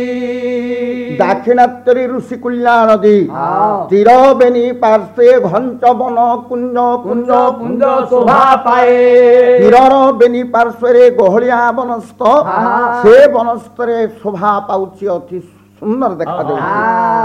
दाक्षिणात्तरी ऋषिकुल्या नदी तीर बेनी पार्श्वे घंच बन कुंज कुंज कुंज शोभा पाए तीरर बेनी पार्श्वे गहलिया बनस्थ से बनस्थरे शोभा पाउछि अति सुंदर देखा